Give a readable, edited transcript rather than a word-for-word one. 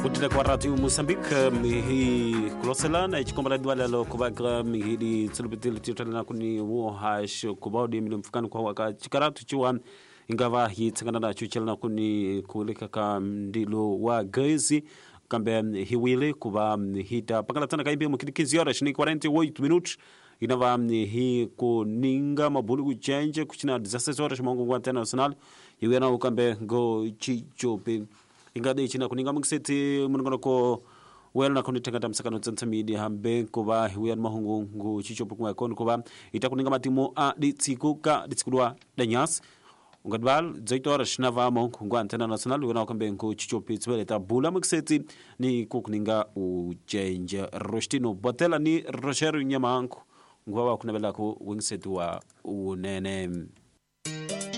Kutila kwa Radio Mozambique mihi kuloselana ichikomba dwala lo kubagra mihi tsulubitili titala kuni wo hash kubodi milimfukani kwa waka chikaratu chiwan ingava hi tsangana na chuchelana kuni kulika ka ndilo wa gezi kambe hiwile kuba hita pakala tana kaimbe mukilikizi horas ni 48 minutos inava hi kuninga mabulu kuchenje kuchina 16 horas mongo kwa international hiwena ukambe go chichope ingade china kuninga mukiseti mungono ko wela nakoni tengata msakano tsantsa media hambe kuba hiwan mahungu ngo chichope kwa kon kuba itakuninga matimo a ditsikuka ditsikudwa danyas ungadbal zaitora shnava mongo kwa international wena ukambe ngo chichope tswele tabula mukiseti ni kukuninga uchenje rostino botela ni rocheru nyamangu ngwa kunabela ko wingseti wa unene